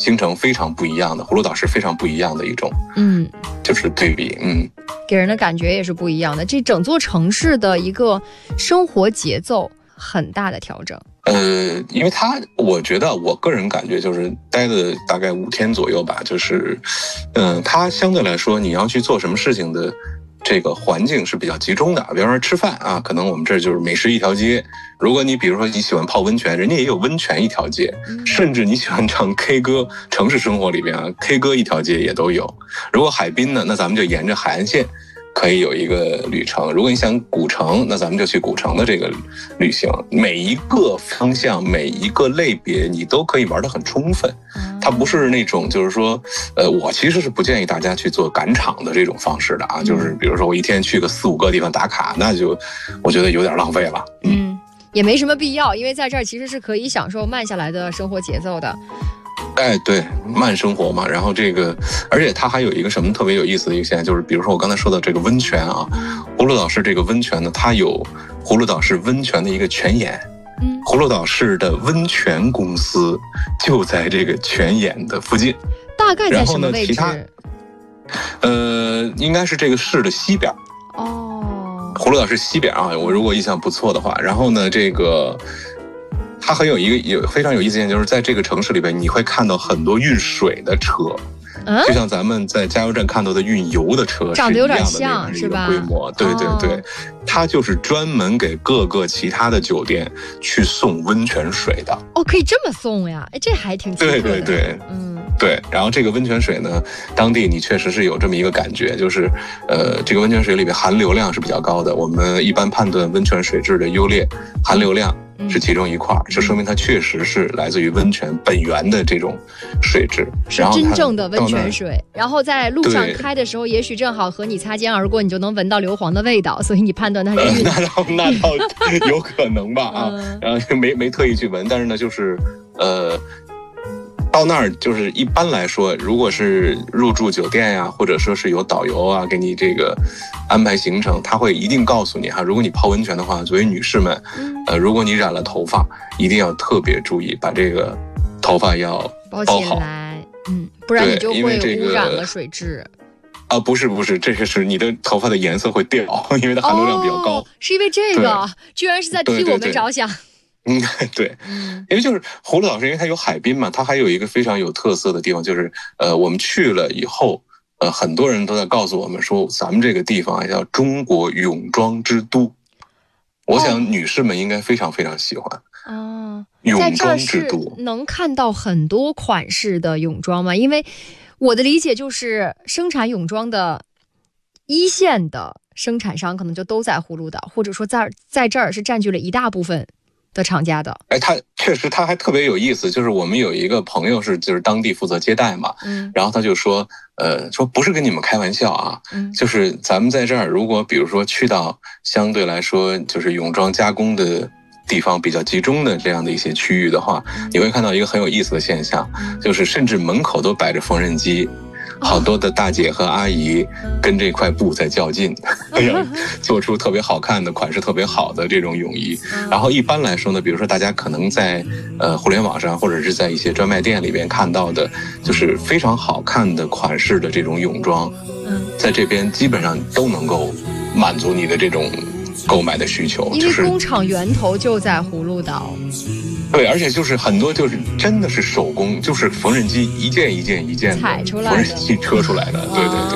京城非常不一样的，葫芦岛是非常不一样的一种，就是对比， 给人的感觉也是不一样的。这整座城市的一个生活节奏很大的调整。 因为我觉得我个人感觉就是待了大概5天左右吧，就是，它相对来说你要去做什么事情的这个环境是比较集中的。比方说吃饭啊，可能我们这就是美食一条街。如果你比如说你喜欢泡温泉，人家也有温泉一条街，甚至你喜欢唱 K 歌，城市生活里边啊 K 歌一条街也都有。如果海滨呢，那咱们就沿着海岸线可以有一个旅程。如果你想古城，那咱们就去古城的这个旅行。每一个方向，每一个类别，你都可以玩得很充分。它不是那种就是说，我其实是不建议大家去做赶场的这种方式的啊。就是比如说我一天去个4、5个地方打卡，那就我觉得有点浪费了。 也没什么必要，因为在这儿其实是可以享受慢下来的生活节奏的。 对，慢生活嘛。然后这个，而且它还有一个什么特别有意思的一个现象，就是比如说我刚才说的这个温泉啊，葫芦岛市这个温泉呢，它有葫芦岛市温泉的一个泉眼。葫芦岛市的温泉公司就在这个泉眼的附近。 大概在什么位置？ 然后呢，其他，应该是这个市的西边。葫芦岛市西边啊，我如果印象不错的话。然后呢，这个。它很有非常有意思的，就是在这个城市里边，你会看到很多运水的车，就像咱们在加油站看到的运油的车长得有点是一样的那是吧？ 规模。对，它就是专门给各个其他的酒店去送温泉水的。 可以这么送呀？这还挺奇特的。 对。对，然后这个温泉水呢，当地你确实是有这么一个感觉，就是这个温泉水里面含硫量是比较高的。我们一般判断温泉水质的优劣，含硫量是其中一块，这说明它确实是来自于温泉本源的这种水质， 是真正的温泉水。然后在路上开的时候，也许正好和你擦肩而过，你就能闻到硫磺的味道，所以你判断它是运的。 那倒有可能吧啊，然后没特意去闻，但是呢，就是到那儿就是一般来说，如果是入住酒店呀，或者说是有导游啊给你这个安排行程，他会一定告诉你哈，如果你泡温泉的话，作为女士们，如果你染了头发，一定要特别注意，把这个头发要包起来，不然你就会污染了水质。 不是，这个是你的头发的颜色会掉，因为它含硫量比较高。 是因为这个，居然是在替我们着想。 对，因为就是葫芦岛是因为它有海滨嘛，它还有一个非常有特色的地方，就是我们去了以后，很多人都在告诉我们说，咱们这个地方叫中国泳装之都。我想女士们应该非常非常喜欢。泳装之都能看到很多款式的泳装吗？因为我的理解就是生产泳装的一线的生产商可能就都在葫芦岛，或者说在这儿是占据了一大部分的厂家的。 它确实它还特别有意思，就是我们有一个朋友就是当地负责接待嘛，然后他就说不是跟你们开玩笑啊，就是咱们在这儿如果比如说去到相对来说就是泳装加工的地方比较集中的这样的一些区域的话，你会看到一个很有意思的现象，就是甚至门口都摆着缝纫机。好多的大姐和阿姨跟这块布在较劲，要做出特别好看的款式特别好的这种泳衣。然后一般来说呢，比如说大家可能在互联网上或者是在一些专卖店里边看到的，就是非常好看的款式的这种泳装，在这边基本上都能够满足你的这种购买的需求。 因为工厂源头就在葫芦岛。 对，而且就是很多就是真的是手工，就是缝纫机一件一件踩出来的，缝纫机车出来的，对。